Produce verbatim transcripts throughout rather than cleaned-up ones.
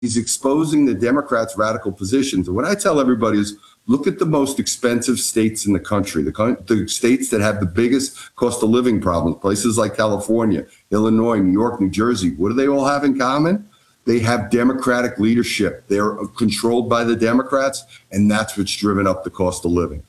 He's exposing the Democrats' radical positions. And what I tell everybody is, look at the most expensive states in the country, the, the states that have the biggest cost of living problems, places like California, Illinois, New York, New Jersey. What do they all have in common? They have Democratic leadership. They're controlled by the Democrats, and that's what's driven up the cost of living.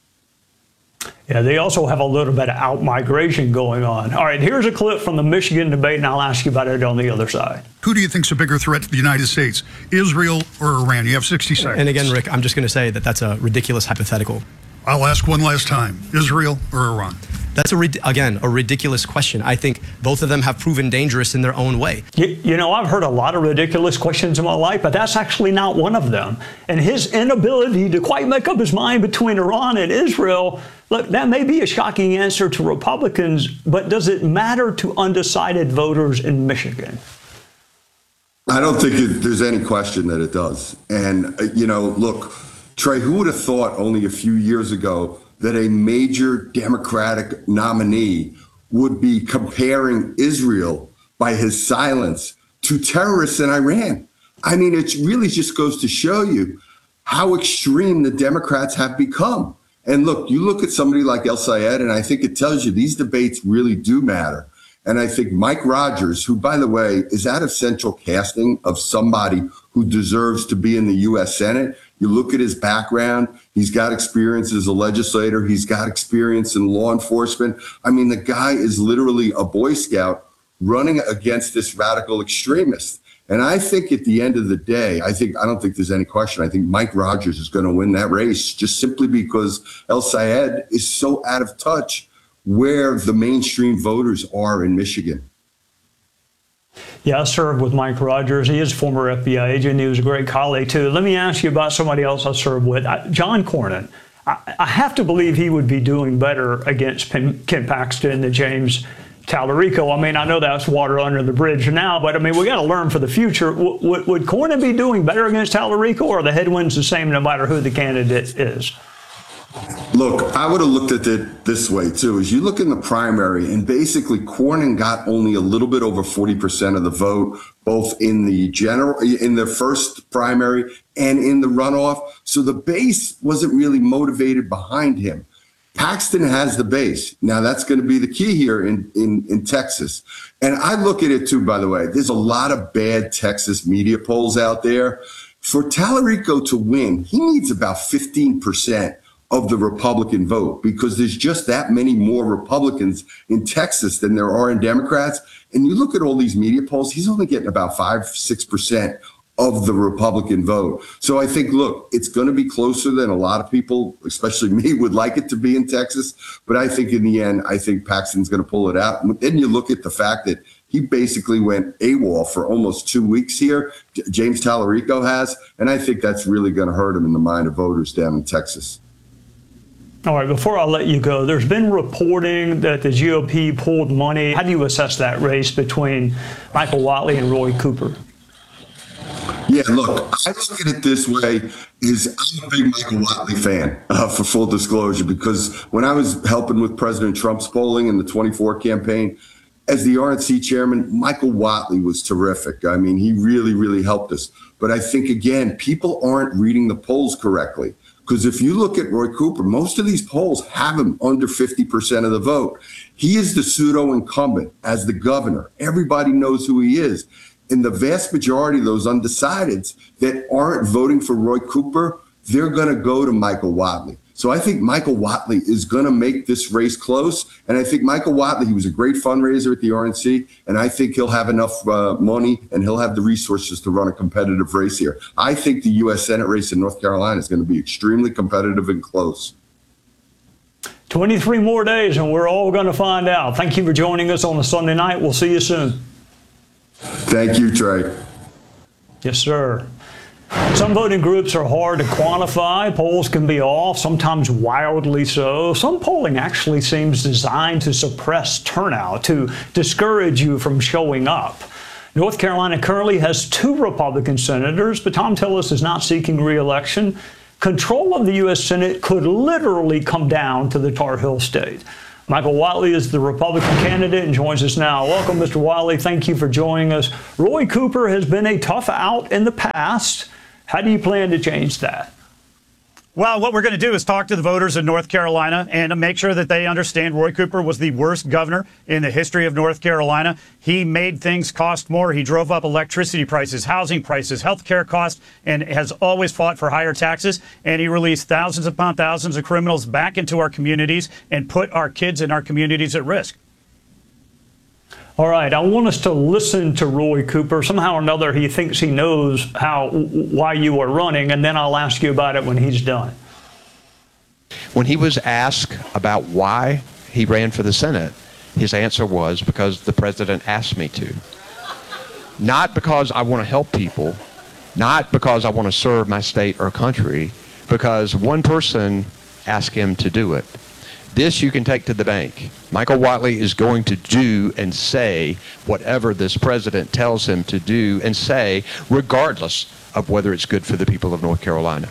Yeah, they also have a little bit of out-migration going on. All right, here's a clip from the Michigan debate, and I'll ask you about it on the other side. Who do you think's a bigger threat to the United States, Israel or Iran? You have sixty seconds. And again, Rick, I'm just going to say that that's a ridiculous hypothetical. I'll ask one last time, Israel or Iran? That's, a again, a ridiculous question. I think both of them have proven dangerous in their own way. You, you know, I've heard a lot of ridiculous questions in my life, but that's actually not one of them. And his inability to quite make up his mind between Iran and Israel, look, that may be a shocking answer to Republicans, but does it matter to undecided voters in Michigan? I don't think it, there's any question that it does. And, uh, you know, look, Trey, who would have thought only a few years ago that a major Democratic nominee would be comparing Israel by his silence to terrorists in Iran? I mean, it really just goes to show you how extreme the Democrats have become. And look, you look at somebody like El Sayed, and I think it tells you these debates really do matter. And I think Mike Rogers, who, by the way, is out of central casting of somebody who deserves to be in the U S Senate. You look at his background, he's got experience as a legislator, he's got experience in law enforcement. I mean, the guy is literally a Boy Scout running against this radical extremist. And I think at the end of the day, I think I don't think there's any question. I think Mike Rogers is going to win that race just simply because El Sayed is so out of touch where the mainstream voters are in Michigan. Yeah, I served with Mike Rogers. He is a former F B I agent. He was a great colleague, too. Let me ask you about somebody else I served with, John Cornyn. I, I have to believe he would be doing better against Ken Paxton than James Tallarico. I mean, I know that's water under the bridge now, but I mean, we got to learn for the future. W would, would Cornyn be doing better against Tallarico, or are the headwinds the same no matter who the candidate is? Look, I would have looked at it this way, too. As you look in the primary, and basically Cornyn got only a little bit over forty percent of the vote, both in the general, in the first primary and in the runoff. So the base wasn't really motivated behind him. Paxton has the base. Now, that's going to be the key here in, in, in Texas. And I look at it, too, by the way. There's a lot of bad Texas media polls out there. For Tallarico to win, he needs about fifteen percent of the Republican vote, because there's just that many more Republicans in Texas than there are in Democrats. And you look at all these media polls, he's only getting about five, six percent of the Republican vote. So I think, look, it's going to be closer than a lot of people, especially me, would like it to be in Texas. But I think in the end, I think Paxton's going to pull it out. And then you look at the fact that he basically went AWOL for almost two weeks here. James Tallarico has. And I think that's really going to hurt him in the mind of voters down in Texas. All right, before I let you go, there's been reporting that the G O P pulled money. How do you assess that race between Michael Whatley and Roy Cooper? Yeah, look, I look at it this way, is I'm a big Michael Whatley fan, uh, for full disclosure, because when I was helping with President Trump's polling in the twenty-four campaign, as the R N C chairman, Michael Whatley was terrific. I mean, he really, really helped us. But I think, again, people aren't reading the polls correctly. Because if you look at Roy Cooper, most of these polls have him under fifty percent of the vote. He is the pseudo incumbent as the governor. Everybody knows who he is. And the vast majority of those undecideds that aren't voting for Roy Cooper, they're going to go to Michael Whatley. So I think Michael Whatley is going to make this race close. And I think Michael Whatley, he was a great fundraiser at the R N C, and I think he'll have enough uh, money and he'll have the resources to run a competitive race here. I think the U S Senate race in North Carolina is going to be extremely competitive and close. twenty-three more days and we're all going to find out. Thank you for joining us on a Sunday night. We'll see you soon. Thank you, Trey. Yes, sir. Some voting groups are hard to quantify. Polls can be off, sometimes wildly so. Some polling actually seems designed to suppress turnout, to discourage you from showing up. North Carolina currently has two Republican senators, but Thom Tillis is not seeking re-election. Control of the U S Senate could literally come down to the Tar Heel state. Michael Whatley is the Republican candidate and joins us now. Welcome, Mister Whatley. Thank you for joining us. Roy Cooper has been a tough out in the past. How do you plan to change that? Well, what we're going to do is talk to the voters in North Carolina and make sure that they understand Roy Cooper was the worst governor in the history of North Carolina. He made things cost more. He drove up electricity prices, housing prices, health care costs, and has always fought for higher taxes. And he released thousands upon thousands of criminals back into our communities and put our kids in our communities at risk. All right, I want us to listen to Roy Cooper. Somehow or another, he thinks he knows how why you are running, and then I'll ask you about it when he's done. When he was asked about why he ran for the Senate, his answer was, because the president asked me to. Not because I want to help people, not because I want to serve my state or country, because one person asked him to do it. This you can take to the bank. Michael Whatley is going to do and say whatever this president tells him to do and say, regardless of whether it's good for the people of North Carolina.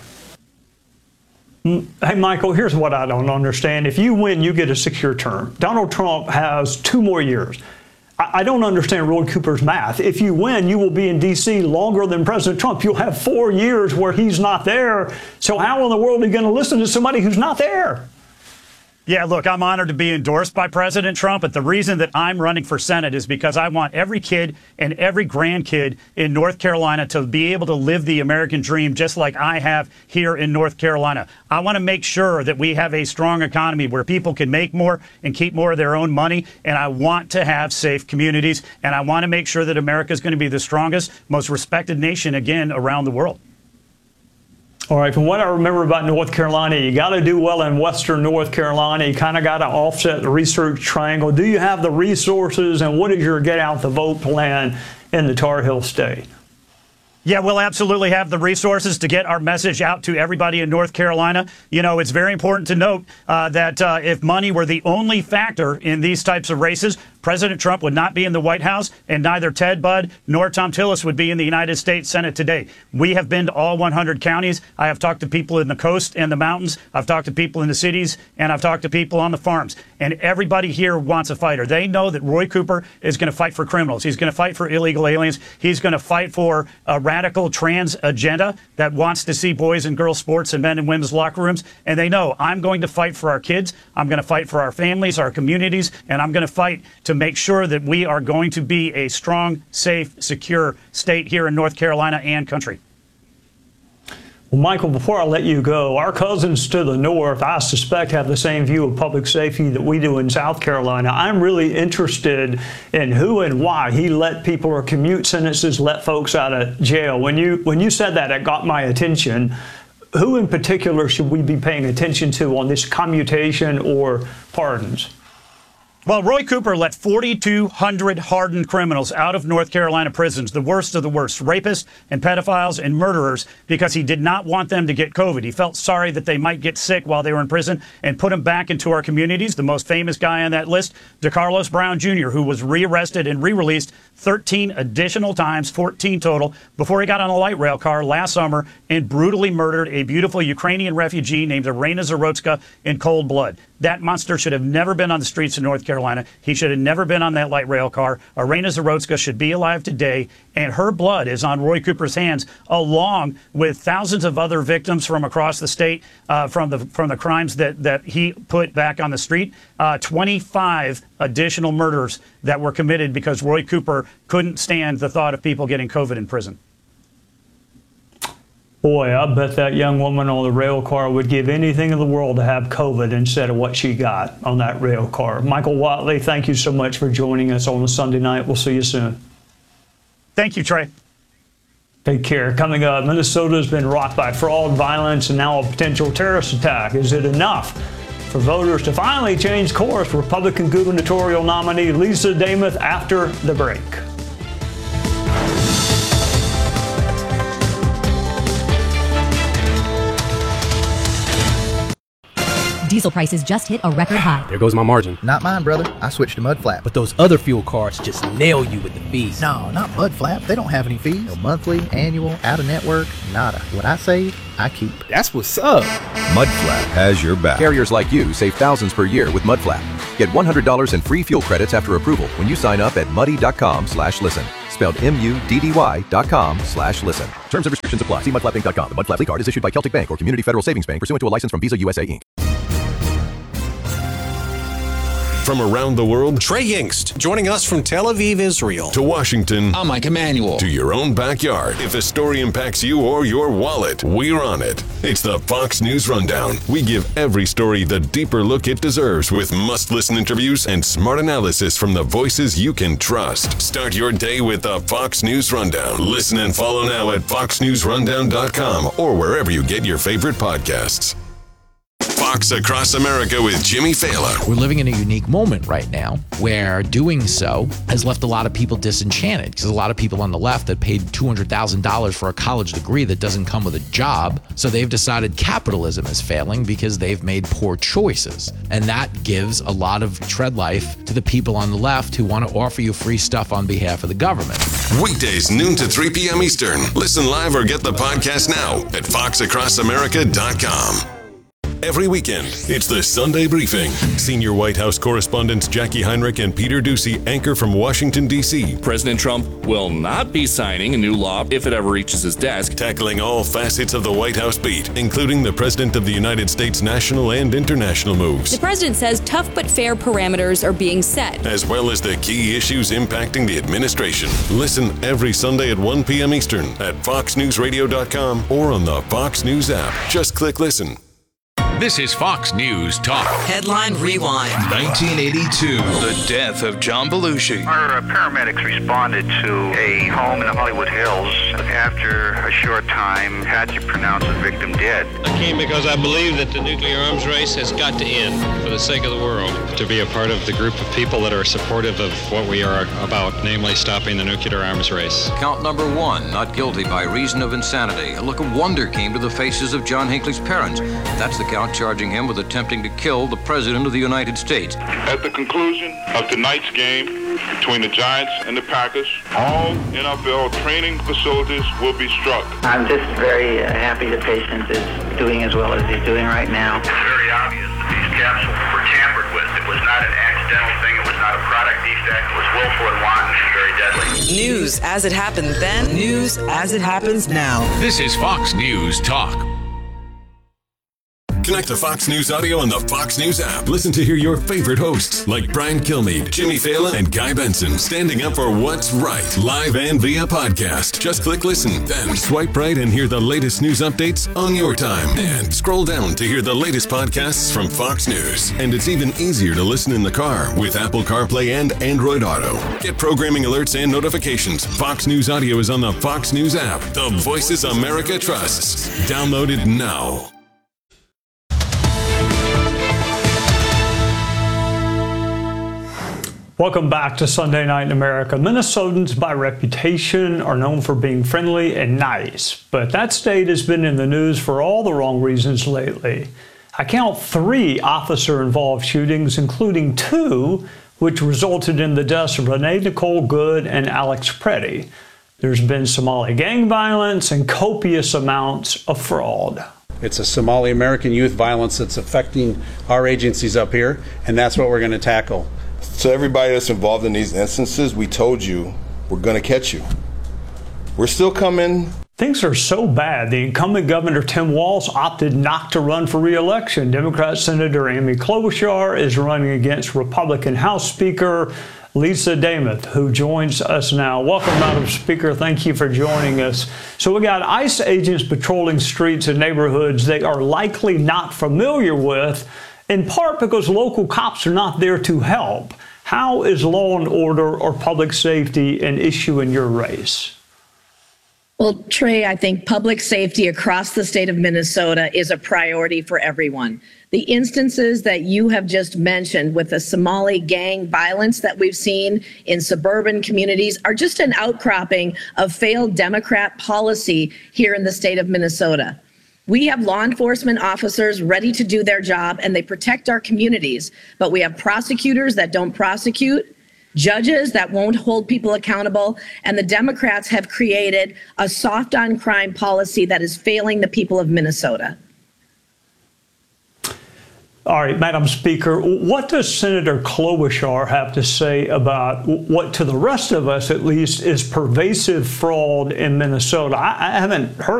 Hey, Michael, here's what I don't understand. If you win, you get a six-year term. Donald Trump has two more years. I, I don't understand Roy Cooper's math. If you win, you will be in D C longer than President Trump. You'll have four years where he's not there. So how in the world are you going to listen to somebody who's not there? Yeah, look, I'm honored to be endorsed by President Trump, but the reason that I'm running for Senate is because I want every kid and every grandkid in North Carolina to be able to live the American dream just like I have here in North Carolina. I want to make sure that we have a strong economy where people can make more and keep more of their own money, and I want to have safe communities, and I want to make sure that America is going to be the strongest, most respected nation again around the world. All right, from what I remember about North Carolina, you got to do well in western North Carolina. You kind of got to offset the research triangle. Do you have the resources, and what is your get out the vote plan in the Tar Heel State? Yeah, we'll absolutely have the resources to get our message out to everybody in North Carolina. You know, it's very important to note uh, that uh, if money were the only factor in these types of races, President Trump would not be in the White House, and neither Ted Budd nor Thom Tillis would be in the United States Senate today. We have been to all one hundred counties. I have talked to people in the coast and the mountains. I've talked to people in the cities, and I've talked to people on the farms. And everybody here wants a fighter. They know that Roy Cooper is going to fight for criminals. He's going to fight for illegal aliens. He's going to fight for a radical trans agenda that wants to see boys and girls sports and men and women's locker rooms. And they know I'm going to fight for our kids. I'm going to fight for our families, our communities, and I'm going to fight to make sure that we are going to be a strong, safe, secure state here in North Carolina and country. Well, Michael, before I let you go, our cousins to the north, I suspect, have the same view of public safety that we do in South Carolina. I'm really interested in who and why he let people or commute sentences, let folks out of jail. When you when you said that, it got my attention. Who in particular should we be paying attention to on this commutation or pardons? Well, Roy Cooper let forty-two hundred hardened criminals out of North Carolina prisons, the worst of the worst, rapists and pedophiles and murderers, because he did not want them to get COVID. He felt sorry that they might get sick while they were in prison and put them back into our communities. The most famous guy on that list, DeCarlos Brown Junior, who was rearrested and re-released thirteen additional times, fourteen total, before he got on a light rail car last summer and brutally murdered a beautiful Ukrainian refugee named Irina Zarotska in cold blood. That monster should have never been on the streets of North Carolina. He should have never been on that light rail car. Irina Zarotska should be alive today, and her blood is on Roy Cooper's hands, along with thousands of other victims from across the state uh, from the from the crimes that, that he put back on the street. Uh, twenty-five additional murders that were committed because Roy Cooper couldn't stand the thought of people getting COVID in prison. Boy, I bet that young woman on the rail car would give anything in the world to have COVID instead of what she got on that rail car. Michael Whatley, thank you so much for joining us on a Sunday night. We'll see you soon. Thank you, Trey. Take care. Coming up, Minnesota has been rocked by fraud, violence, and now a potential terrorist attack. Is it enough for voters to finally change course? Republican gubernatorial nominee Lisa Damoth after the break. Diesel prices just hit a record high. There goes my margin. Not mine, brother. I switched to Mudflap. But those other fuel cards just nail you with the fees. No, not Mudflap. They don't have any fees. No monthly, annual, out-of-network, nada. What I save, I keep. That's what's up. Mudflap has your back. Carriers like you save thousands per year with Mudflap. Get one hundred dollars in free fuel credits after approval when you sign up at muddy.com slash listen. Spelled M U D D Y dot com slash listen. Terms and restrictions apply. See mud flap inc dot com. The Mud Flap card is issued by Celtic Bank or Community Federal Savings Bank pursuant to a license from Visa U S A Incorporated. From around the world, Trey Yingst, joining us from Tel Aviv, Israel. To Washington, I'm Mike Emanuel. To your own backyard. If a story impacts you or your wallet, we're on it. It's the Fox News Rundown. We give every story the deeper look it deserves with must-listen interviews and smart analysis from the voices you can trust. Start your day with the Fox News Rundown. Listen and follow now at fox news rundown dot com or wherever you get your favorite podcasts. Fox Across America with Jimmy Fallon. We're living in a unique moment right now where doing so has left a lot of people disenchanted because a lot of people on the left that paid two hundred thousand dollars for a college degree that doesn't come with a job. So they've decided capitalism is failing because they've made poor choices. And that gives a lot of tread life to the people on the left who want to offer you free stuff on behalf of the government. Weekdays, noon to three p.m. Eastern. Listen live or get the podcast now at fox across america dot com. Every weekend, it's the Sunday Briefing. Senior White House correspondents Jackie Heinrich and Peter Doocy anchor from Washington, D C President Trump will not be signing a new law if it ever reaches his desk. Tackling all facets of the White House beat, including the President of the United States' national and international moves. The president says tough but fair parameters are being set, as well as the key issues impacting the administration. Listen every Sunday at one p.m. Eastern at fox news radio dot com or on the Fox News app. Just click listen. This is Fox News Talk. Headline Rewind. nineteen eighty-two. The death of John Belushi. Our uh, paramedics responded to a home in the Hollywood Hills. After a short time, had to pronounce the victim dead. I came because I believe that the nuclear arms race has got to end for the sake of the world. To be a part of the group of people that are supportive of what we are about, namely stopping the nuclear arms race. Count number one, not guilty by reason of insanity. A look of wonder came to the faces of John Hinckley's parents. That's the count charging him with attempting to kill the President of the United States. At the conclusion of tonight's game between the Giants and the Packers, all N F L training facilities will be struck. I'm just very uh, happy the patient is doing as well as he's doing right now. It's very obvious that these capsules were tampered with. It was not an accidental thing. It was not a product defect. It was willful and wanton and very deadly. News as it happened then, news as it happens now. This is Fox News Talk. Connect to Fox News Audio on the Fox News app. Listen to hear your favorite hosts like Brian Kilmeade, Jimmy Fallon, and Guy Benson standing up for what's right, live and via podcast. Just click listen, then swipe right and hear the latest news updates on your time. And scroll down to hear the latest podcasts from Fox News. And it's even easier to listen in the car with Apple CarPlay and Android Auto. Get programming alerts and notifications. Fox News Audio is on the Fox News app. The voices America trusts. Download it now. Welcome back to Sunday Night in America. Minnesotans, by reputation, are known for being friendly and nice, but that state has been in the news for all the wrong reasons lately. I count three officer-involved shootings, including two which resulted in the deaths of Renee Nicole Good and Alex Preddy. There's been Somali gang violence and copious amounts of fraud. It's a Somali American youth violence that's affecting our agencies up here, and that's what we're going to tackle. So everybody that's involved in these instances, we told you, we're going to catch you. We're still coming. Things are so bad, the incumbent Governor Tim Walz opted not to run for re-election. Democrat Senator Amy Klobuchar is running against Republican House Speaker Lisa Demuth, who joins us now. Welcome, Madam Speaker. Thank you for joining us. So we got ICE agents patrolling streets and neighborhoods they are likely not familiar with, in part because local cops are not there to help. How is law and order or public safety an issue in your race? Well, Trey, I think public safety across the state of Minnesota is a priority for everyone. The instances that you have just mentioned with the Somali gang violence that we've seen in suburban communities are just an outcropping of failed Democrat policy here in the state of Minnesota. We have law enforcement officers ready to do their job and they protect our communities, but we have prosecutors that don't prosecute, judges that won't hold people accountable, and the Democrats have created a soft on crime policy that is failing the people of Minnesota. All right, Madam Speaker, what does Senator Klobuchar have to say about what, to the rest of us at least, is pervasive fraud in Minnesota? I, I haven't heard